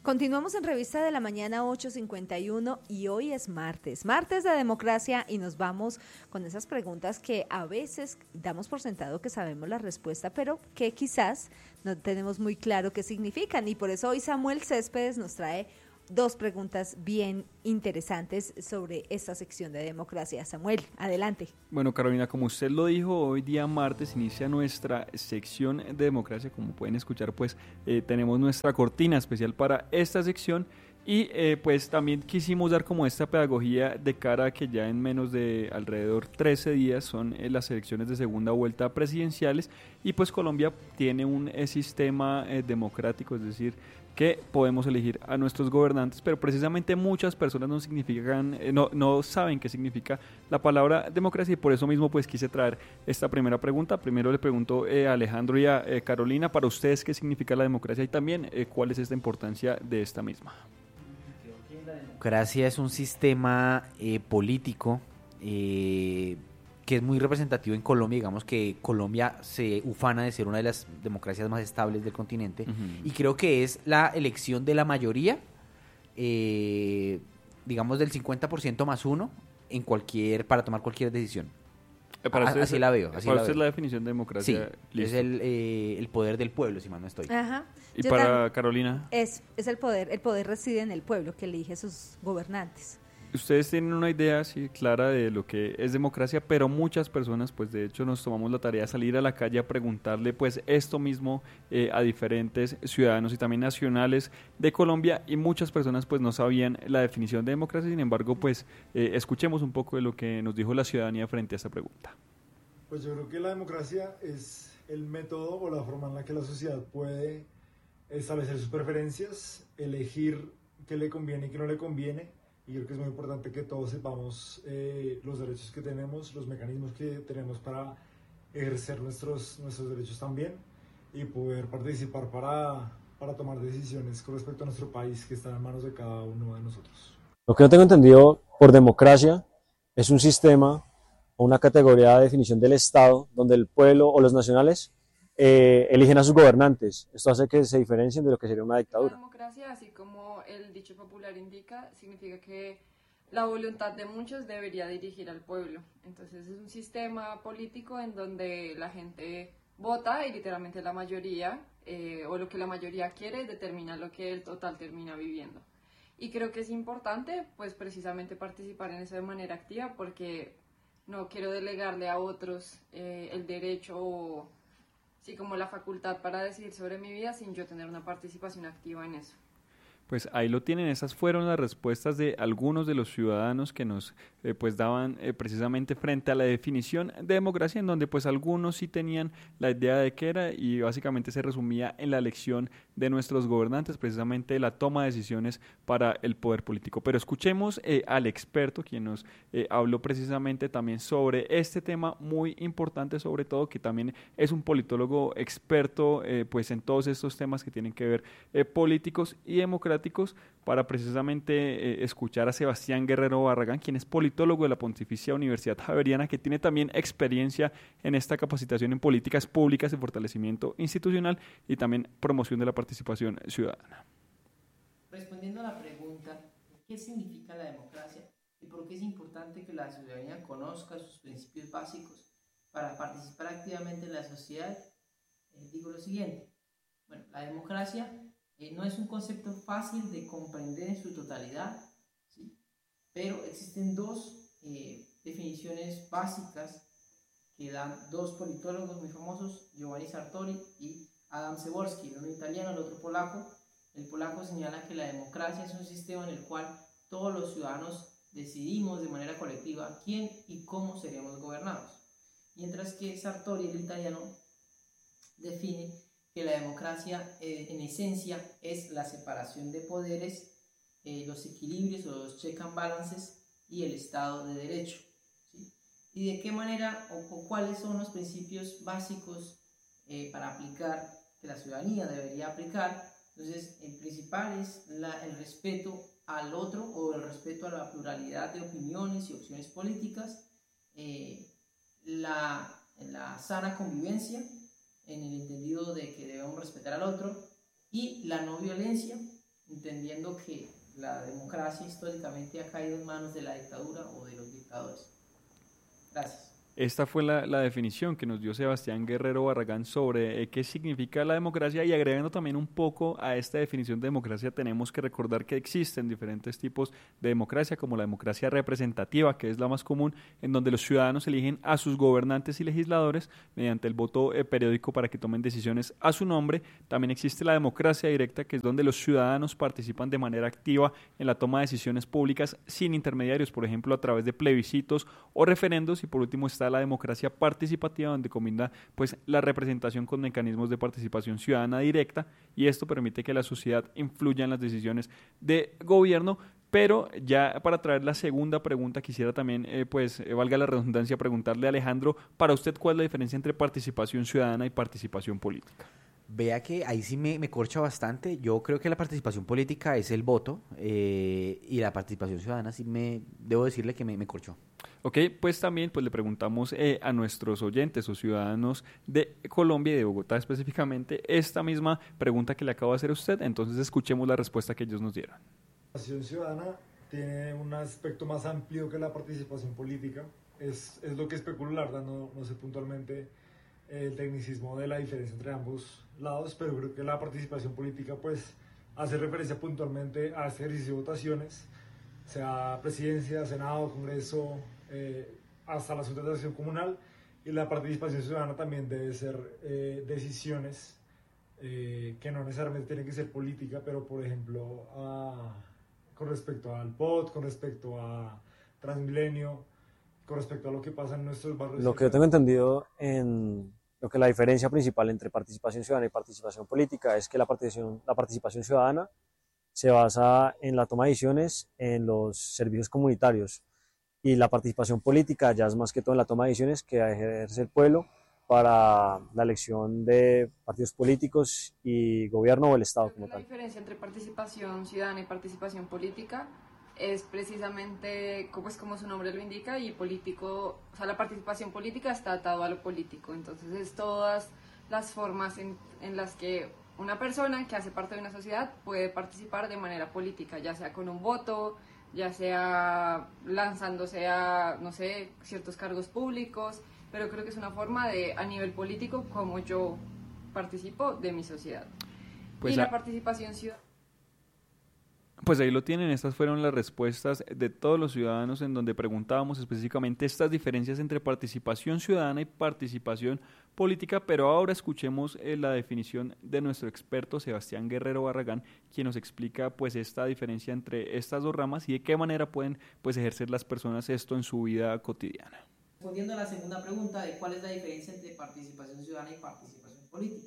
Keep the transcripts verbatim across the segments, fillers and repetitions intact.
Continuamos en Revista de la Mañana ocho cincuenta y uno y hoy es martes, martes de democracia y nos vamos con esas preguntas que a veces damos por sentado que sabemos la respuesta, pero que quizás no tenemos muy claro qué significan y por eso hoy Samuel Céspedes nos trae dos preguntas bien interesantes sobre esta sección de democracia. Samuel, adelante. Bueno, Carolina, como usted lo dijo, hoy día martes inicia nuestra sección de democracia. Como pueden escuchar, pues eh, tenemos nuestra cortina especial para esta sección y eh, pues también quisimos dar como esta pedagogía de cara a que ya en menos de alrededor trece días son eh, las elecciones de segunda vuelta presidenciales y pues Colombia tiene un eh, sistema eh, democrático, es decir, que podemos elegir a nuestros gobernantes, pero precisamente muchas personas no significan, eh, no, no saben qué significa la palabra democracia y por eso mismo pues quise traer esta primera pregunta. Primero le pregunto eh, a Alejandro y a eh, Carolina, para ustedes qué significa la democracia y también eh, cuál es esta importancia de esta misma. La democracia es un sistema eh, político eh, que es muy representativo en Colombia. Digamos que Colombia se ufana de ser una de las democracias más estables del continente, uh-huh. Y creo que es la elección de la mayoría, eh, digamos del cincuenta por ciento más uno en cualquier, para tomar cualquier decisión. Para usted, así la veo. Así para la usted veo. Es la definición de democracia. Sí, es el, eh, el poder del pueblo, si mal no estoy. Ajá. ¿Y Yo para también, Carolina? Es, es el poder, el poder reside en el pueblo que elige sus gobernantes. Ustedes tienen una idea así clara de lo que es democracia, pero muchas personas, pues de hecho nos tomamos la tarea de salir a la calle a preguntarle pues esto mismo eh, a diferentes ciudadanos y también nacionales de Colombia y muchas personas pues no sabían la definición de democracia. Sin embargo, pues eh, escuchemos un poco de lo que nos dijo la ciudadanía frente a esta pregunta. Pues yo creo que la democracia es el método o la forma en la que la sociedad puede establecer sus preferencias, elegir qué le conviene y qué no le conviene. Y creo que es muy importante que todos sepamos eh, los derechos que tenemos, los mecanismos que tenemos para ejercer nuestros, nuestros derechos también y poder participar para, para tomar decisiones con respecto a nuestro país que están en manos de cada uno de nosotros. Lo que no tengo entendido por democracia es un sistema o una categoría de definición del Estado donde el pueblo o los nacionales eh, eligen a sus gobernantes. Esto hace que se diferencien de lo que sería una dictadura. La democracia, así como el dicho popular indica, significa que la voluntad de muchos debería dirigir al pueblo. Entonces es un sistema político en donde la gente vota y literalmente la mayoría, eh, o lo que la mayoría quiere, determina lo que el total termina viviendo. Y creo que es importante, pues precisamente participar en eso de manera activa porque no quiero delegarle a otros eh, el derecho o sí, como la facultad para decidir sobre mi vida sin yo tener una participación activa en eso. Pues ahí lo tienen, esas fueron las respuestas de algunos de los ciudadanos que nos eh, pues daban eh, precisamente frente a la definición de democracia, en donde pues algunos sí tenían la idea de qué era y básicamente se resumía en la elección de nuestros gobernantes, precisamente la toma de decisiones para el poder político. Pero escuchemos eh, al experto quien nos eh, habló precisamente también sobre este tema muy importante, sobre todo que también es un politólogo experto eh, pues en todos estos temas que tienen que ver eh, políticos y democráticos, para precisamente eh, escuchar a Sebastián Guerrero Barragán, quien es politólogo de la Pontificia Universidad Javeriana, que tiene también experiencia en esta capacitación en políticas públicas de fortalecimiento institucional y también promoción de la participación ciudadana. Respondiendo a la pregunta, ¿qué significa la democracia y por qué es importante que la ciudadanía conozca sus principios básicos para participar activamente en la sociedad? Eh, digo lo siguiente, bueno, la democracia Eh, no es un concepto fácil de comprender en su totalidad, ¿sí? Pero existen dos eh, definiciones básicas que dan dos politólogos muy famosos, Giovanni Sartori y Adam Przeworski, uno italiano, el otro polaco. El polaco señala que la democracia es un sistema en el cual todos los ciudadanos decidimos de manera colectiva quién y cómo seremos gobernados, mientras que Sartori, el italiano, define que la democracia eh, en esencia es la separación de poderes, eh, los equilibrios o los check and balances y el Estado de Derecho, ¿sí? Y de qué manera o, o cuáles son los principios básicos eh, para aplicar, que la ciudadanía debería aplicar. Entonces, el principal es la, el respeto al otro o el respeto a la pluralidad de opiniones y opciones políticas, eh, la, la sana convivencia, en el entendido de que debemos respetar al otro, y la no violencia, entendiendo que la democracia históricamente ha caído en manos de la dictadura o de los dictadores. Gracias. Esta fue la, la definición que nos dio Sebastián Guerrero Barragán sobre eh, qué significa la democracia, y agregando también un poco a esta definición de democracia, tenemos que recordar que existen diferentes tipos de democracia, como la democracia representativa, que es la más común, en donde los ciudadanos eligen a sus gobernantes y legisladores mediante el voto eh, periódico para que tomen decisiones a su nombre. También existe la democracia directa, que es donde los ciudadanos participan de manera activa en la toma de decisiones públicas sin intermediarios, por ejemplo a través de plebiscitos o referendos. Y por último está la democracia participativa, donde combina pues la representación con mecanismos de participación ciudadana directa, y esto permite que la sociedad influya en las decisiones de gobierno. Pero ya para traer la segunda pregunta, quisiera también, eh, pues eh, valga la redundancia, preguntarle a Alejandro, para usted, ¿cuál es la diferencia entre participación ciudadana y participación política? Vea que ahí sí me, me corcha bastante. Yo creo que la participación política es el voto, eh, y la participación ciudadana sí me, debo decirle que me, me corchó. Ok, pues también pues le preguntamos eh, a nuestros oyentes o ciudadanos de Colombia y de Bogotá específicamente esta misma pregunta que le acabo de hacer a usted. Entonces escuchemos la respuesta que ellos nos dieron. La participación ciudadana tiene un aspecto más amplio que la participación política. Es, es lo que especulo, la verdad, no, no sé puntualmente el tecnicismo de la diferencia entre ambos lados, pero creo que la participación política pues hace referencia puntualmente a este ejercicio de votaciones, sea presidencia, senado, congreso, eh, hasta la Junta de Acción Comunal, y la participación ciudadana también debe ser eh, decisiones eh, que no necesariamente tienen que ser política, pero por ejemplo a, con respecto al P O T, con respecto a Transmilenio, con respecto a lo que pasa en nuestros barrios. Lo que yo tengo entendido, en lo que la diferencia principal entre participación ciudadana y participación política es que la participación, la participación ciudadana se basa en la toma de decisiones en los servicios comunitarios, y la participación política ya es más que todo en la toma de decisiones que ejerce el pueblo para la elección de partidos políticos y gobierno o el Estado como La tal. diferencia entre participación ciudadana y participación política es precisamente, pues como su nombre lo indica, y político, o sea, la participación política está atado a lo político, entonces es todas las formas en, en las que una persona que hace parte de una sociedad puede participar de manera política, ya sea con un voto, ya sea lanzándose a, no sé, ciertos cargos públicos, pero creo que es una forma de, a nivel político, como yo participo de mi sociedad. Pues y a... la participación ciudadana. Pues ahí lo tienen, estas fueron las respuestas de todos los ciudadanos, en donde preguntábamos específicamente estas diferencias entre participación ciudadana y participación política. Pero ahora escuchemos eh, la definición de nuestro experto Sebastián Guerrero Barragán, quien nos explica pues esta diferencia entre estas dos ramas y de qué manera pueden pues ejercer las personas esto en su vida cotidiana. Respondiendo a la segunda pregunta de cuál es la diferencia entre participación ciudadana y participación política.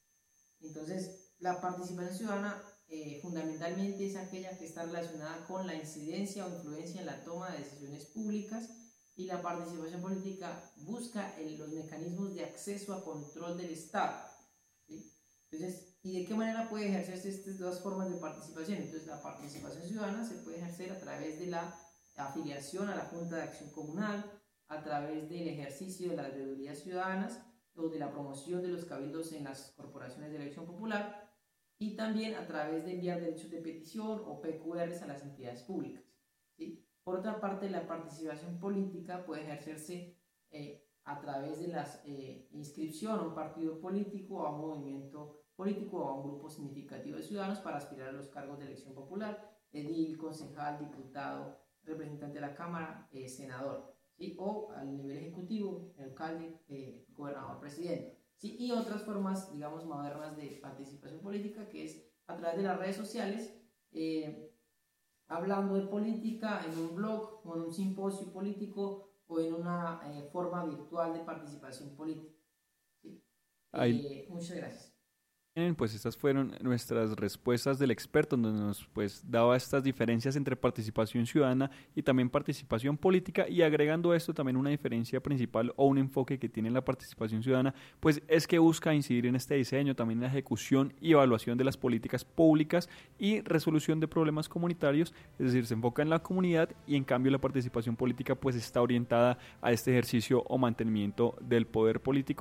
Entonces, la participación ciudadana Eh, fundamentalmente es aquella que está relacionada con la incidencia o influencia en la toma de decisiones públicas, y la participación política busca el, los mecanismos de acceso a control del Estado, ¿sí? Entonces, ¿y de qué manera puede ejercerse estas dos formas de participación? Entonces, la participación ciudadana se puede ejercer a través de la afiliación a la Junta de Acción Comunal, a través del ejercicio de las veedurías ciudadanas o de la promoción de los cabildos en las corporaciones de elección popular, y también a través de enviar derechos de petición o P Q Rs a las entidades públicas, ¿sí? Por otra parte, la participación política puede ejercerse eh, a través de la eh, inscripción a un partido político, a un movimiento político o a un grupo significativo de ciudadanos para aspirar a los cargos de elección popular, edil, concejal, diputado, representante de la Cámara, eh, senador, ¿sí? O al nivel ejecutivo, alcalde, eh, gobernador, presidente. Sí, y otras formas, digamos, modernas de participación política, que es a través de las redes sociales, eh, hablando de política en un blog o en un simposio político o en una eh, forma virtual de participación política. ¿Sí? Eh, muchas gracias. Pues estas fueron nuestras respuestas del experto, donde nos pues daba estas diferencias entre participación ciudadana y también participación política, y agregando a esto también una diferencia principal o un enfoque que tiene la participación ciudadana, pues es que busca incidir en este diseño, también en la ejecución y evaluación de las políticas públicas y resolución de problemas comunitarios, es decir, se enfoca en la comunidad, y en cambio la participación política pues está orientada a este ejercicio o mantenimiento del poder político.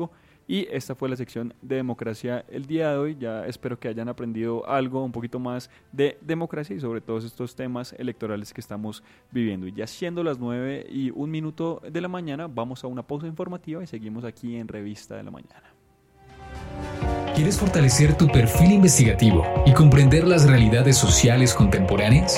Y esta fue la sección de democracia el día de hoy. Ya espero que hayan aprendido algo un poquito más de democracia y sobre todos estos temas electorales que estamos viviendo. Y ya siendo las nueve y un minuto de la mañana, vamos a una pausa informativa y seguimos aquí en Revista de la Mañana. ¿Quieres fortalecer tu perfil investigativo y comprender las realidades sociales contemporáneas?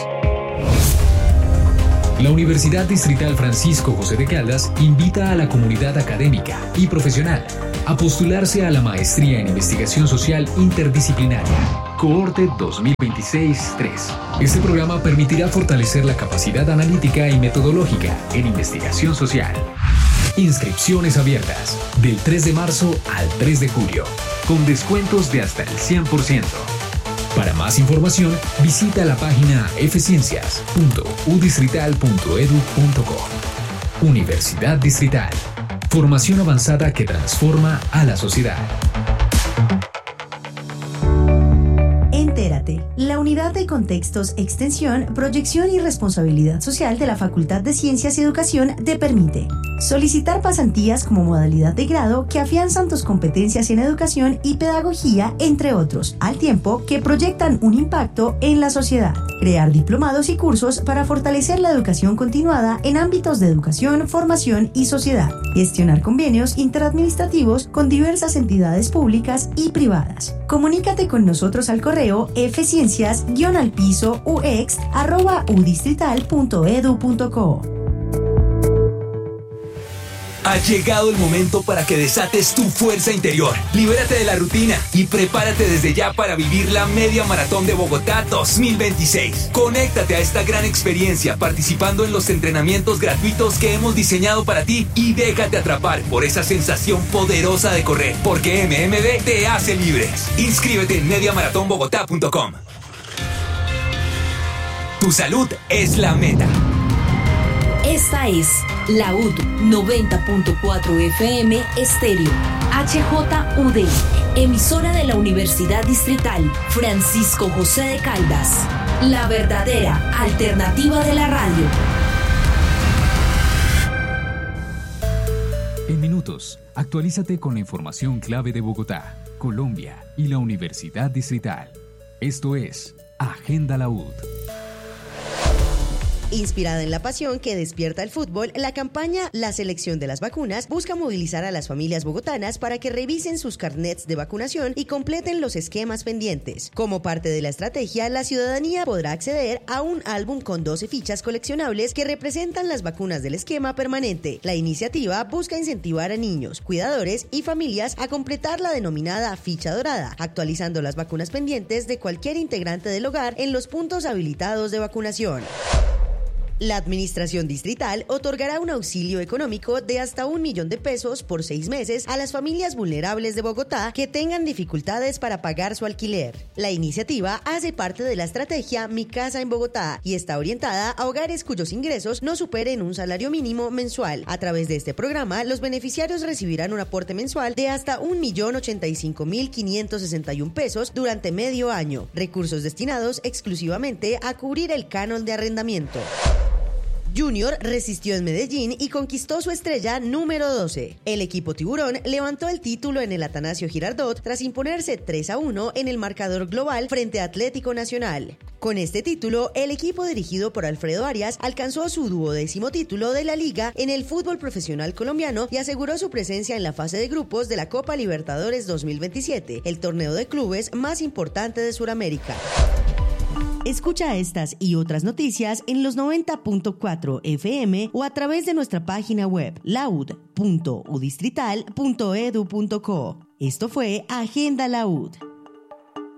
La Universidad Distrital Francisco José de Caldas invita a la comunidad académica y profesional a postularse a la Maestría en Investigación Social Interdisciplinaria, Cohorte dos mil veintiséis tres. Este programa permitirá fortalecer la capacidad analítica y metodológica en investigación social. Inscripciones abiertas del tres de marzo al tres de julio, con descuentos de hasta el cien por ciento. Para más información, visita la página f ciencias punto u distrital punto e d u punto co. Universidad Distrital. Formación avanzada que transforma a la sociedad. Entérate, la unidad de contextos, extensión, proyección y responsabilidad social de la Facultad de Ciencias y Educación te permite solicitar pasantías como modalidad de grado que afianzan tus competencias en educación y pedagogía, entre otros, al tiempo que proyectan un impacto en la sociedad. Crear diplomados y cursos para fortalecer la educación continuada en ámbitos de educación, formación y sociedad. Gestionar convenios interadministrativos con diversas entidades públicas y privadas. Comunícate con nosotros al correo fciencias guión al piso ux arroba udistrital punto e d u punto co. Ha llegado el momento para que desates tu fuerza interior. Libérate de la rutina y prepárate desde ya para vivir la Media Maratón de Bogotá dos mil veintiséis. Conéctate a esta gran experiencia participando en los entrenamientos gratuitos que hemos diseñado para ti y déjate atrapar por esa sensación poderosa de correr, porque M M B te hace libres. Inscríbete en media maratón bogotá punto com. Tu salud es la meta. Esta es la U D noventa punto cuatro F M Estéreo, H J U D, emisora de la Universidad Distrital Francisco José de Caldas, la verdadera alternativa de la radio. En minutos, actualízate con la información clave de Bogotá, Colombia y la Universidad Distrital. Esto es Agenda La U D. Inspirada en la pasión que despierta el fútbol, la campaña La Selección de las Vacunas busca movilizar a las familias bogotanas para que revisen sus carnets de vacunación y completen los esquemas pendientes. Como parte de la estrategia, la ciudadanía podrá acceder a un álbum con doce fichas coleccionables que representan las vacunas del esquema permanente. La iniciativa busca incentivar a niños, cuidadores y familias a completar la denominada ficha dorada, actualizando las vacunas pendientes de cualquier integrante del hogar en los puntos habilitados de vacunación. La Administración Distrital otorgará un auxilio económico de hasta un millón de pesos por seis meses a las familias vulnerables de Bogotá que tengan dificultades para pagar su alquiler. La iniciativa hace parte de la estrategia Mi Casa en Bogotá y está orientada a hogares cuyos ingresos no superen un salario mínimo mensual. A través de este programa, los beneficiarios recibirán un aporte mensual de hasta un millón ochenta y cinco mil quinientos sesenta y un pesos durante medio año, recursos destinados exclusivamente a cubrir el canon de arrendamiento. Junior resistió en Medellín y conquistó su estrella número doce. El equipo tiburón levantó el título en el Atanasio Girardot tras imponerse tres a uno en el marcador global frente a Atlético Nacional. Con este título, el equipo dirigido por Alfredo Arias alcanzó su duodécimo título de la liga en el fútbol profesional colombiano y aseguró su presencia en la fase de grupos de la Copa Libertadores dos mil veintisiete, el torneo de clubes más importante de Sudamérica. Escucha estas y otras noticias en los noventa punto cuatro F M o a través de nuestra página web laud punto udistrital punto e d u punto co. Esto fue Agenda La U D.